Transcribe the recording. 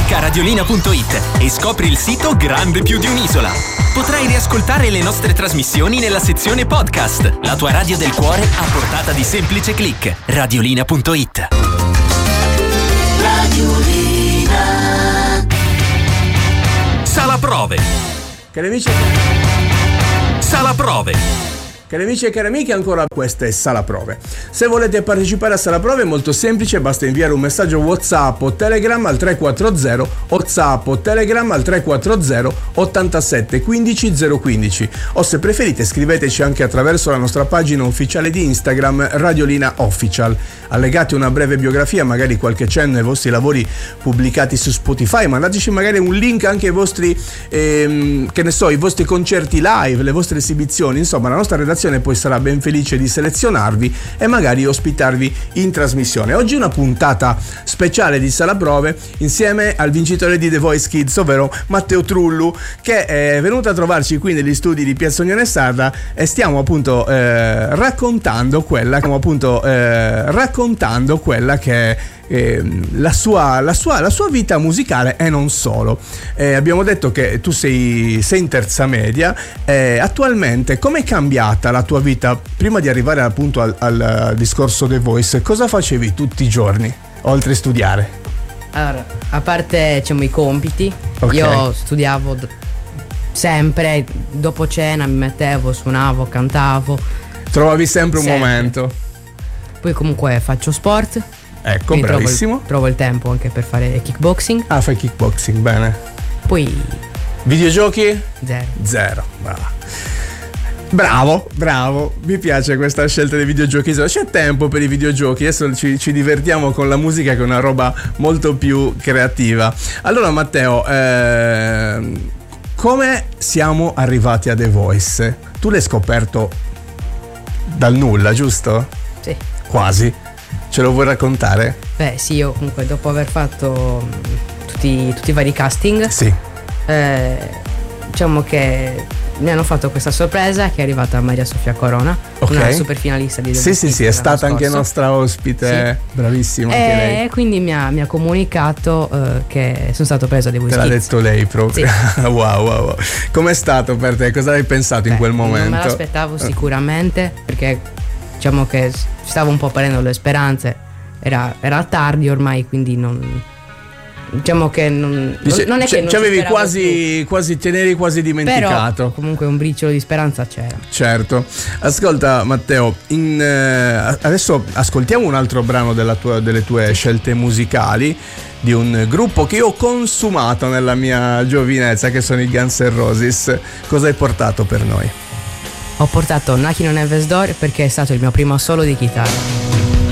Scarica radiolina.it e scopri il sito grande più di un'isola. Potrai riascoltare le nostre trasmissioni nella sezione podcast. La tua radio del cuore a portata di semplice click. Radiolina.it. Radiolina. Sala prove. Cari amici, Sala prove. cari amici e cari amiche, ancora questa è Sala Prove. Se volete partecipare a Sala Prove è molto semplice, basta inviare un messaggio WhatsApp o Telegram al 340 WhatsApp o Telegram al 340 87 15 015, o se preferite scriveteci anche attraverso la nostra pagina ufficiale di Instagram Radiolina Official. Allegate una breve biografia, magari qualche cenno ai vostri lavori pubblicati su Spotify, mandateci magari un link anche ai vostri che ne so, i vostri concerti live, le vostre esibizioni. Insomma, la nostra redazione poi sarà ben felice di selezionarvi e magari ospitarvi in trasmissione. Oggi una puntata speciale di Sala Prove insieme al vincitore di The Voice Kids, ovvero Matteo Trullu, che è venuto a trovarci qui negli studi di Piazza Unione Sarda, e stiamo appunto raccontando quella che è la sua vita musicale e non solo. Abbiamo detto che tu sei in terza media. Attualmente com'è cambiata la tua vita prima di arrivare appunto al discorso The Voice? Cosa facevi tutti i giorni oltre a studiare? Allora, a parte i compiti, Okay. Io studiavo sempre, dopo cena mi mettevo, suonavo, cantavo. Trovavi sempre un Sempre. momento. Poi comunque faccio sport. Ecco, quindi bravissimo. trovo il tempo anche per fare kickboxing. Ah, fai kickboxing, bene. Poi Videogiochi? zero. Bravo, mi piace questa scelta dei videogiochi. C'è tempo per i videogiochi, adesso ci divertiamo con la musica, che è una roba molto più creativa. Allora Matteo, come siamo arrivati a The Voice? Tu l'hai scoperto dal nulla, giusto? Sì. Quasi. Ce lo vuoi raccontare? Beh sì, io comunque dopo aver fatto tutti i vari casting, Sì. diciamo che mi hanno fatto questa sorpresa, che è arrivata Maria Sofia Corona, Ok. una super finalista di The Sì, Voice sì, Kids sì, è l'anno stata anche scorso. nostra ospite. Sì. Bravissima anche lei. E quindi mi ha comunicato che sono stato preso dai Te Voice l'ha Kids. detto lei proprio. Sì. Wow. Com'è stato per te? Cosa hai pensato in quel momento? Non me l'aspettavo sicuramente, perché diciamo che stavo un po' perdendo le speranze. Era tardi ormai, quindi diciamo che non è che non ci avevi speravo quasi te ne eri quasi più. dimenticato. Però comunque un briciolo di speranza c'era. Certo. Ascolta Matteo, adesso ascoltiamo un altro brano delle tue scelte musicali, di un gruppo che io ho consumato nella mia giovinezza, che sono i Guns N' Roses. Cosa hai portato per noi? Ho portato Knockin' on Heaven's Door perché è stato il mio primo solo di chitarra.